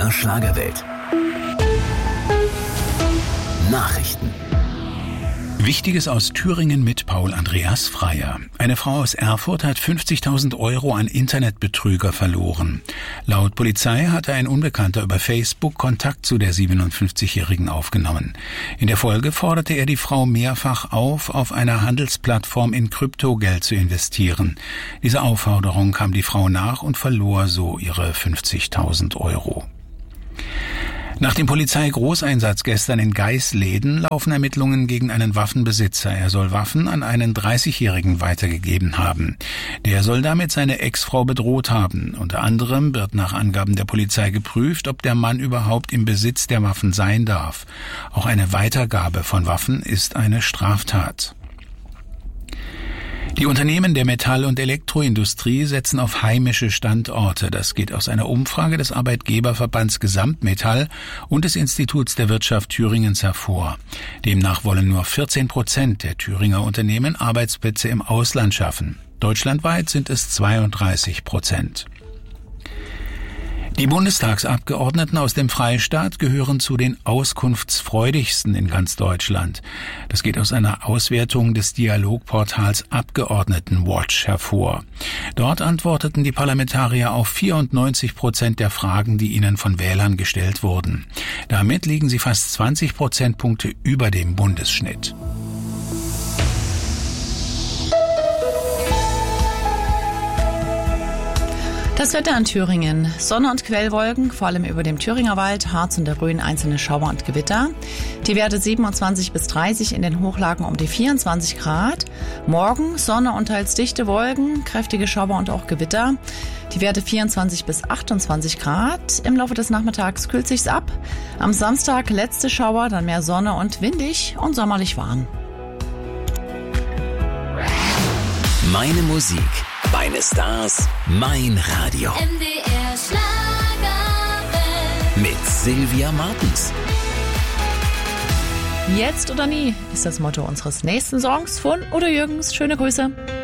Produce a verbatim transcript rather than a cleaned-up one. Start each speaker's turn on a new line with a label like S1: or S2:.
S1: der Schlagerwelt. Nachrichten. Wichtiges aus Thüringen mit Paul Andreas Freier. Eine Frau aus Erfurt hat fünfzigtausend Euro an Internetbetrüger verloren. Laut Polizei hatte ein Unbekannter über Facebook Kontakt zu der siebenundfünfzigjährigen aufgenommen. In der Folge forderte er die Frau mehrfach auf, auf einer Handelsplattform in Kryptogeld zu investieren. Dieser Aufforderung kam die Frau nach und verlor so ihre fünfzigtausend Euro. Nach dem Polizeigroßeinsatz gestern in Geisleden laufen Ermittlungen gegen einen Waffenbesitzer. Er soll Waffen an einen dreißigjährigen weitergegeben haben. Der soll damit seine Ex-Frau bedroht haben. Unter anderem wird nach Angaben der Polizei geprüft, ob der Mann überhaupt im Besitz der Waffen sein darf. Auch eine Weitergabe von Waffen ist eine Straftat. Die Unternehmen der Metall- und Elektroindustrie setzen auf heimische Standorte. Das geht aus einer Umfrage des Arbeitgeberverbands Gesamtmetall und des Instituts der Wirtschaft Thüringens hervor. Demnach wollen nur vierzehn Prozent der Thüringer Unternehmen Arbeitsplätze im Ausland schaffen. Deutschlandweit sind es zweiunddreißig Prozent. Die Bundestagsabgeordneten aus dem Freistaat gehören zu den auskunftsfreudigsten in ganz Deutschland. Das geht aus einer Auswertung des Dialogportals Abgeordnetenwatch hervor. Dort antworteten die Parlamentarier auf vierundneunzig Prozent der Fragen, die ihnen von Wählern gestellt wurden. Damit liegen sie fast zwanzig Prozentpunkte über dem Bundesschnitt.
S2: Das Wetter in Thüringen. Sonne und Quellwolken, vor allem über dem Thüringer Wald, Harz und der Rhön einzelne Schauer und Gewitter. Die Werte siebenundzwanzig bis dreißig, in den Hochlagen um die vierundzwanzig Grad. Morgen Sonne und teils dichte Wolken, kräftige Schauer und auch Gewitter. Die Werte vierundzwanzig bis achtundzwanzig Grad. Im Laufe des Nachmittags kühlt sich's ab. Am Samstag letzte Schauer, dann mehr Sonne und windig und sommerlich warm.
S1: Meine Musik, meine Stars, mein Radio.
S3: M D R Schlagerwelt.
S1: Mit Sylvia Martens.
S2: Jetzt oder nie ist das Motto unseres nächsten Songs von Udo Jürgens. Schöne Grüße.